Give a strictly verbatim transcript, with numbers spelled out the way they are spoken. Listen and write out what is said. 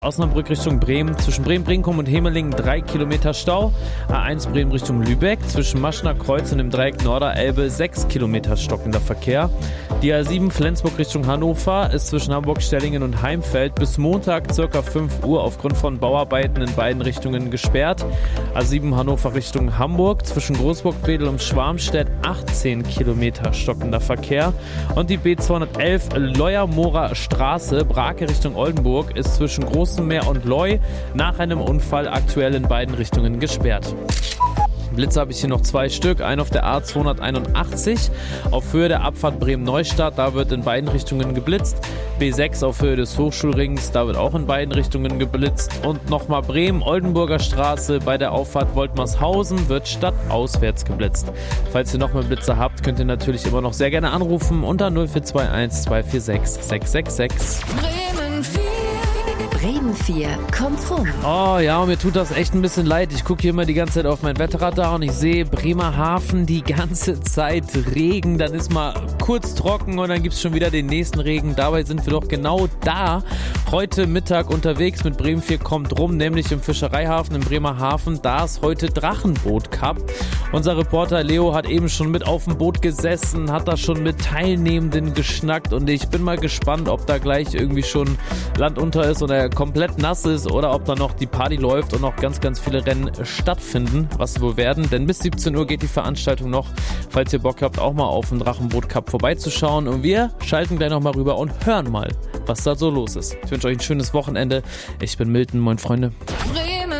Osnabrück Richtung Bremen, zwischen Bremen-Brinkum und Hemelingen drei Kilometer Stau. A eins Bremen Richtung Lübeck, zwischen Maschner Kreuz und dem Dreieck Norderelbe sechs Kilometer stockender Verkehr. Die A sieben Flensburg Richtung Hannover ist zwischen Hamburg-Stellingen und Heimfeld bis Montag ca. fünf Uhr aufgrund von Bauarbeiten in beiden Richtungen gesperrt. A sieben Hannover Richtung Hamburg, zwischen Großburg-Wedel und Schwarmstedt achtzehn Kilometer stockender Verkehr. Und die B zweihundertelf Leuer-Moorer Straße, Brake Richtung Oldenburg, ist zwischen Groß Meer und Leu nach einem Unfall aktuell in beiden Richtungen gesperrt. Blitze habe ich hier noch zwei Stück, einen auf der A zweihunderteinundachtzig auf Höhe der Abfahrt Bremen-Neustadt, da wird in beiden Richtungen geblitzt. B sechs auf Höhe des Hochschulrings, da wird auch in beiden Richtungen geblitzt. Und nochmal Bremen-Oldenburger Straße bei der Auffahrt Woltmarshausen wird stadtauswärts geblitzt. Falls ihr noch mehr Blitze habt, könnt ihr natürlich immer noch sehr gerne anrufen unter null vier zwei eins zwei vier sechs sechs sechs sechs. Bremen vier. Bremen vier kommt rum. Oh ja, mir tut das echt ein bisschen leid. Ich gucke hier immer die ganze Zeit auf mein Wetterradar und ich sehe Bremerhaven die ganze Zeit Regen. Dann ist mal kurz trocken und dann gibt es schon wieder den nächsten Regen. Dabei sind wir doch genau da heute Mittag unterwegs mit Bremen vier kommt rum, nämlich im Fischereihafen in Bremerhaven. Da ist heute Drachenboot Cup. Unser Reporter Leo hat eben schon mit auf dem Boot gesessen, hat da schon mit Teilnehmenden geschnackt und ich bin mal gespannt, ob da gleich irgendwie schon Land unter ist und er komplett nass ist oder ob da noch die Party läuft und noch ganz, ganz viele Rennen stattfinden, was wohl werden. Denn bis siebzehn Uhr geht die Veranstaltung noch, falls ihr Bock habt, auch mal auf den Drachenboot Cup vorbeizuschauen. Und wir schalten gleich noch mal rüber und hören mal, was da so los ist. Ich wünsche euch ein schönes Wochenende. Ich bin Milton, moin Freunde.